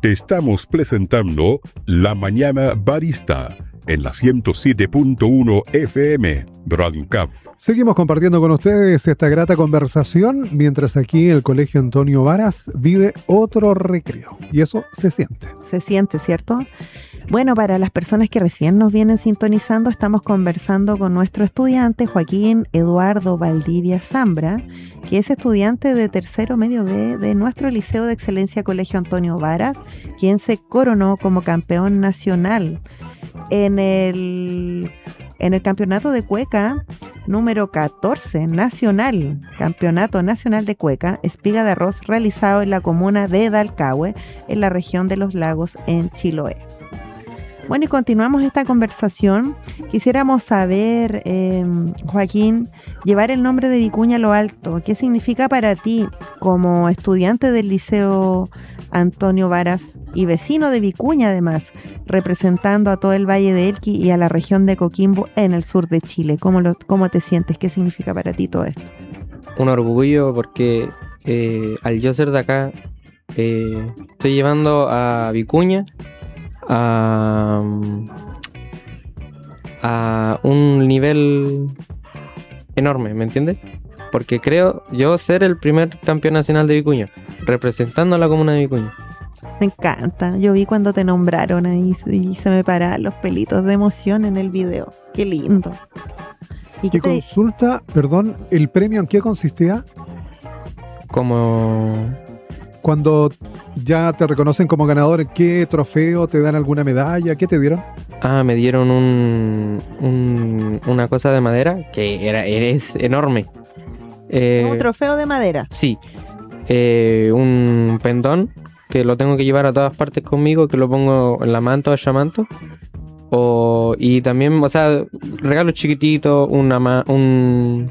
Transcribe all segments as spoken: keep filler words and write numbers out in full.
Estamos presentando La Mañana Barista en la ciento siete punto uno F M, Radio Cap. Seguimos compartiendo con ustedes esta grata conversación, mientras aquí el Colegio Antonio Varas vive otro recreo. Y eso se siente. Se siente, ¿cierto? Bueno, para las personas que recién nos vienen sintonizando, estamos conversando con nuestro estudiante Joaquín Eduardo Valdivia Zambra, que es estudiante de tercero medio B de nuestro Liceo de Excelencia Colegio Antonio Varas, quien se coronó como campeón nacional en el, en el campeonato de cueca número catorce nacional, Campeonato Nacional de Cueca, Espiga de Arroz, realizado en la comuna de Dalcahue, en la región de los Lagos, en Chiloé. Bueno, y continuamos esta conversación. Quisiéramos saber, eh, Joaquín, llevar el nombre de Vicuña a lo alto. ¿Qué significa para ti como estudiante del Liceo Antonio Varas y vecino de Vicuña, además, representando a todo el Valle de Elqui y a la región de Coquimbo en el sur de Chile? ¿Cómo, lo, cómo te sientes? ¿Qué significa para ti todo esto? Un orgullo porque eh, al yo ser de acá, eh, estoy llevando a Vicuña a, a un nivel enorme, ¿me entiendes? Porque creo yo ser el primer campeón nacional de Vicuña, representando a la comuna de Vicuña. Me encanta, yo vi cuando te nombraron ahí y se me pararon los pelitos de emoción en el video. Qué lindo. ¿Y qué te... consulta, perdón, el premio en qué consistía? Como... Cuando ya te reconocen como ganador, ¿qué trofeo? ¿Te dan alguna medalla? ¿Qué te dieron? Ah, me dieron un, un una cosa de madera que era es enorme. Eh, ¿Un trofeo de madera? Sí. Eh, un pendón que lo tengo que llevar a todas partes conmigo, que lo pongo en la manta o llamanto. O, y también, o sea, regalos chiquititos, una ma, un...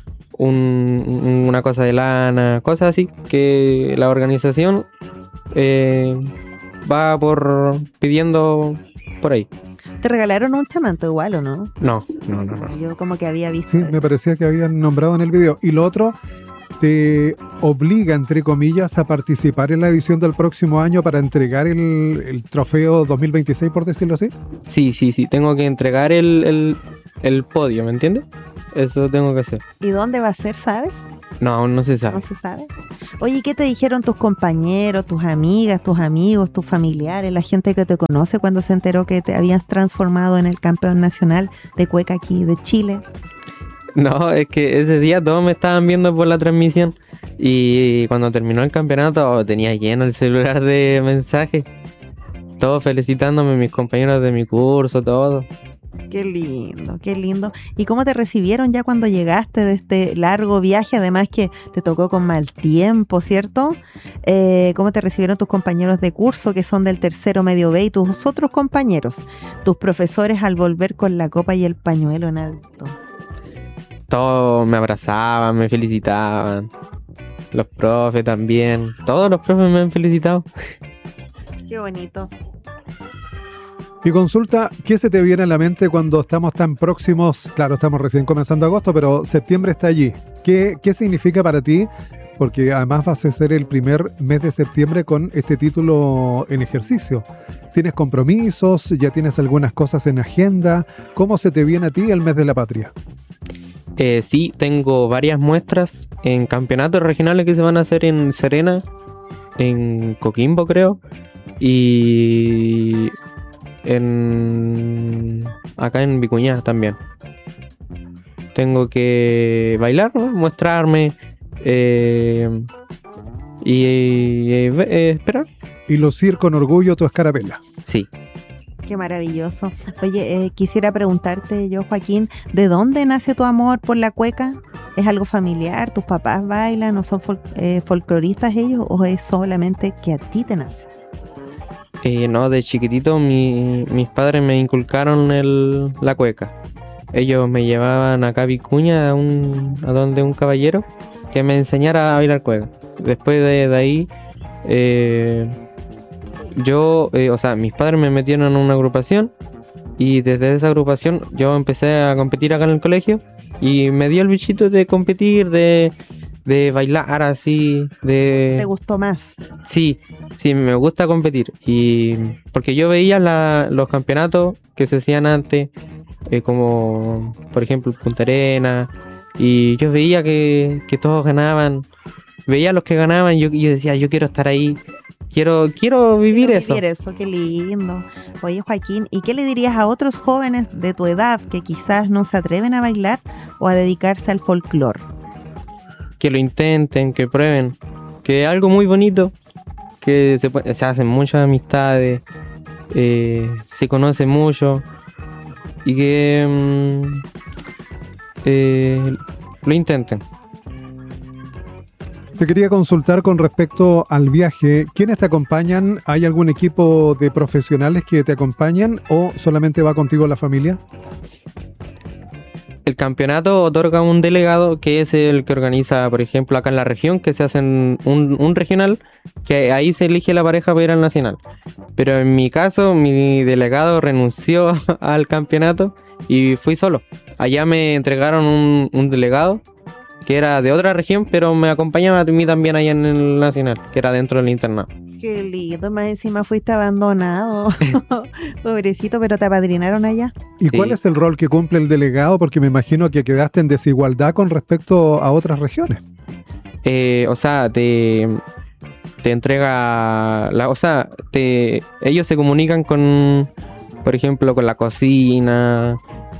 Un, una cosa de lana, cosas así que la organización eh, va por pidiendo por ahí. ¿Te regalaron un chamanto igual o no? No, no, no, no. Yo como que había visto. Sí, me parecía que habían nombrado en el video. Y lo otro, te obliga, entre comillas, a participar en la edición del próximo año para entregar el, el trofeo dos mil veintiséis, por decirlo así. Sí, sí, sí, tengo que entregar el, el, el podio, ¿me entiendes? Eso tengo que hacer. ¿Y dónde va a ser, sabes? No, aún no se sabe. No se sabe. Oye, ¿qué te dijeron tus compañeros, tus amigas, tus amigos, tus familiares, la gente que te conoce cuando se enteró que te habías transformado en el campeón nacional de cueca aquí de Chile? No, es que ese día todos me estaban viendo por la transmisión y cuando terminó el campeonato tenía lleno el celular de mensajes. Todos felicitándome, mis compañeros de mi curso, todo. Qué lindo, qué lindo. ¿Y cómo te recibieron ya cuando llegaste de este largo viaje? Además que te tocó con mal tiempo, ¿cierto? Eh, ¿Cómo te recibieron tus compañeros de curso que son del tercero medio B y tus otros compañeros? Tus profesores al volver con la copa y el pañuelo en alto. Todos me abrazaban, me felicitaban. Los profes también. Todos los profes me han felicitado. Qué bonito. Y consulta, ¿qué se te viene a la mente cuando estamos tan próximos? Claro, estamos recién comenzando agosto, pero septiembre está allí. ¿Qué, qué significa para ti? Porque además vas a ser el primer mes de septiembre con este título en ejercicio. ¿Tienes compromisos? ¿Ya tienes algunas cosas en agenda? ¿Cómo se te viene a ti el mes de la patria? Eh, sí, tengo varias muestras en campeonatos regionales que se van a hacer en Serena, en Coquimbo creo, y... en acá en Vicuña también. Tengo que bailar, ¿no? Mostrarme eh, y eh, eh, esperar. Y lucir con orgullo tu escarapela. Sí. Qué maravilloso. Oye, eh, quisiera preguntarte yo, Joaquín, ¿de dónde nace tu amor por la cueca? ¿Es algo familiar? ¿Tus papás bailan o son fol eh, folcloristas ellos? ¿O es solamente que a ti te nace? Eh, no, de chiquitito mi, mis padres me inculcaron el, la cueca. Ellos me llevaban acá a Vicuña a, un, a donde un caballero que me enseñara a bailar cueca. Después de, de ahí, eh, yo, eh, o sea, mis padres me metieron en una agrupación y desde esa agrupación yo empecé a competir acá en el colegio y me dio el bichito de competir, de, de bailar así, de... ¿Te gustó más? Sí, Sí, me gusta competir. Y porque yo veía la, los campeonatos que se hacían antes, eh, como por ejemplo Punta Arenas, y yo veía que, que todos ganaban. Veía a los que ganaban y yo, yo decía, yo quiero estar ahí. Quiero quiero vivir Quiero eso. Vivir eso, qué lindo. Oye, Joaquín, ¿y qué le dirías a otros jóvenes de tu edad que quizás no se atreven a bailar o a dedicarse al folclore? Que lo intenten, que prueben. Que es algo muy bonito, que se, se hacen muchas amistades, eh, se conoce mucho y que mm, eh, lo intenten. Te quería consultar con respecto al viaje. ¿Quiénes te acompañan? ¿Hay algún equipo de profesionales que te acompañan o solamente va contigo la familia? El campeonato otorga un delegado que es el que organiza, por ejemplo, acá en la región, que se hace un, un regional, que ahí se elige la pareja para ir al nacional. Pero en mi caso, mi delegado renunció al campeonato y fui solo. Allá me entregaron un, un delegado que era de otra región, pero me acompañaba a mí también allá en el nacional, que era dentro del internado. Qué lindo, más encima fuiste abandonado. Pobrecito, pero te apadrinaron allá. ¿Y Sí. cuál es el rol que cumple el delegado? Porque me imagino que quedaste en desigualdad con respecto a otras regiones. Eh, o sea, te, te entrega, la, o sea, te, ellos se comunican con, por ejemplo, con la cocina,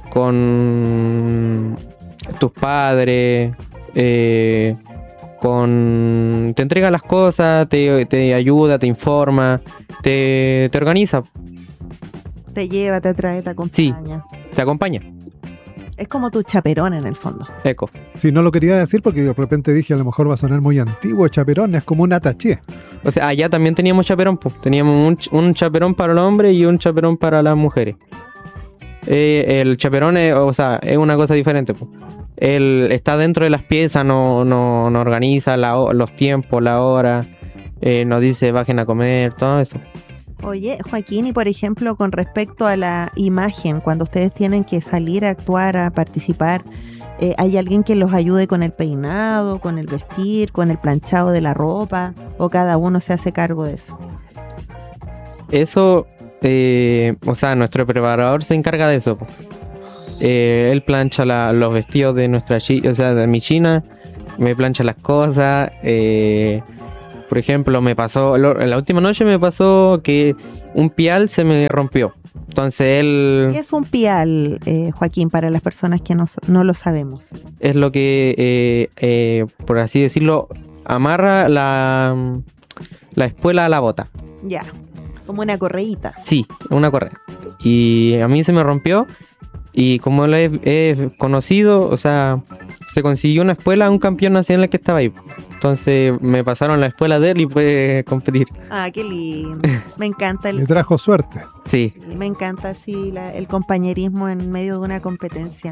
con tus padres, eh, con te entrega las cosas, te, te ayuda, te informa, te, te organiza, Te lleva, te trae, te acompaña. te acompaña. Es como tu chaperón en el fondo. Eco. Si no lo quería decir porque de repente dije a lo mejor va a sonar muy antiguo, chaperón, es como un ataché. O sea, allá también teníamos chaperón, pues. Teníamos un, ch- un chaperón para los hombres y un chaperón para las mujeres. Eh, el chaperón es, o sea, es una cosa diferente, pues. Él está dentro de las piezas, no, no, no organiza la, ho- los tiempos, la hora, eh, nos dice bajen a comer, todo eso. Oye, Joaquín, y por ejemplo, con respecto a la imagen, cuando ustedes tienen que salir a actuar, a participar, eh, ¿hay alguien que los ayude con el peinado, con el vestir, con el planchado de la ropa? ¿O cada uno se hace cargo de eso? Eso, eh, o sea, nuestro preparador se encarga de eso, pues. Eh, él plancha la, los vestidos de nuestra chi, o sea, de mi china, me plancha las cosas. Eh, por ejemplo, me pasó, lo- en la última noche me pasó que un pial se me rompió. Entonces ¿Qué él es un pial, eh, Joaquín, para las personas que no, no lo sabemos? es lo que, eh, eh, por así decirlo, amarra la, la espuela a la bota. Ya, como una correíta. Sí, una correa. Y a mí se me rompió. Y como lo he, he conocido, o sea, se consiguió una espuela a un campeón nacional que estaba ahí. Entonces me pasaron la espuela de él y pude competir. Ah, qué lindo. Me encanta Le el, trajo suerte. Sí, me encanta así la- el compañerismo en medio de una competencia.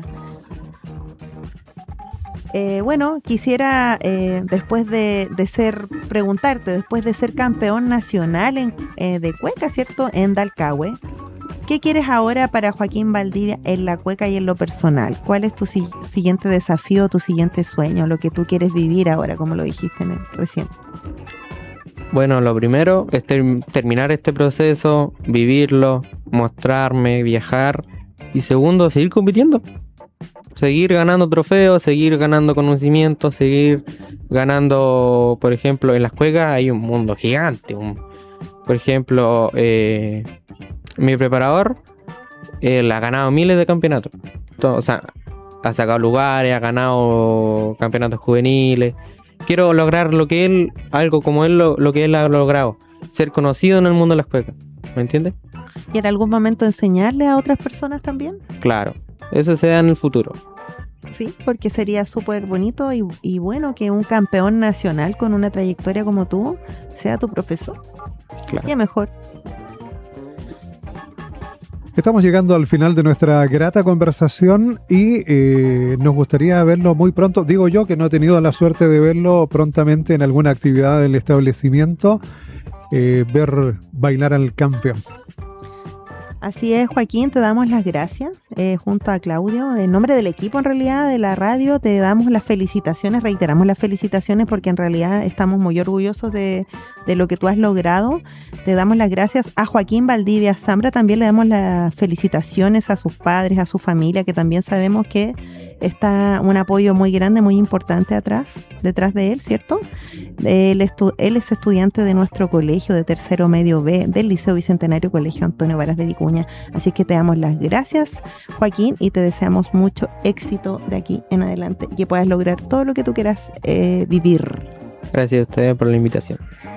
Eh, bueno, quisiera eh, después de, de ser, preguntarte, después de ser campeón nacional en, eh, de cueca, ¿cierto? En Dalcahue, ¿qué quieres ahora para Joaquín Valdivia en la cueca y en lo personal? ¿Cuál es tu si- siguiente desafío, tu siguiente sueño, lo que tú quieres vivir ahora, como lo dijiste en el, recién? bueno, lo primero es ter- terminar este proceso, vivirlo, mostrarme, viajar. Y segundo, seguir compitiendo. Seguir ganando trofeos, seguir ganando conocimientos, seguir ganando, por ejemplo, en las cuecas hay un mundo gigante. un- por ejemplo, eh, mi preparador, él ha ganado miles de campeonatos. To- O sea, ha sacado lugares, ha ganado campeonatos juveniles. Quiero lograr lo que él, algo como él, lo, lo que él ha logrado. Ser conocido en el mundo de las cuecas. ¿Me entiendes? ¿Y en algún momento enseñarle a otras personas también? Claro. Eso se da en el futuro. Sí, porque sería súper bonito y, y bueno que un campeón nacional con una trayectoria como tú sea tu profesor. Claro. Ya mejor. Estamos llegando al final de nuestra grata conversación y eh, nos gustaría verlo muy pronto. Digo yo que no he tenido la suerte de verlo prontamente en alguna actividad del establecimiento, eh, ver bailar al campeón. Así es, Joaquín, te damos las gracias. eh, junto a Claudio, en nombre del equipo en realidad de la radio, te damos las felicitaciones, reiteramos las felicitaciones porque en realidad estamos muy orgullosos de, de lo que tú has logrado. Te damos las gracias a Joaquín Valdivia Zambra, también le damos las felicitaciones a sus padres, a su familia, que también sabemos que está un apoyo muy grande, muy importante atrás, detrás de él, ¿cierto? Él, estu- él es estudiante de nuestro colegio de tercero medio B del Liceo Bicentenario Colegio Antonio Varas de Vicuña. Así que te damos las gracias, Joaquín, y te deseamos mucho éxito de aquí en adelante y que puedas lograr todo lo que tú quieras eh, vivir. Gracias a ustedes por la invitación.